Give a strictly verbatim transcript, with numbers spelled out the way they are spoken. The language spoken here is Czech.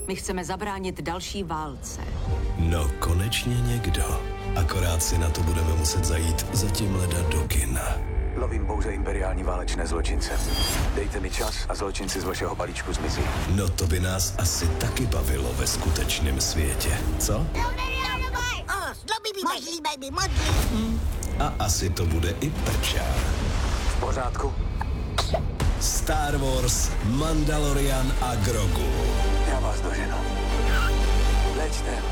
My chceme zabránit další válce. No konečně někdo. Akorát si na to budeme muset zajít za tím leda do kina. Lovím pouze imperiální válečné zločince. Dejte mi čas a zločinci z vašeho balíčku zmizí. No to by nás asi taky bavilo ve skutečném světě, co? A asi to bude i prčák. V pořádku? Star Wars, Mandalorian a Grogu. Já vás doženu. Leďte.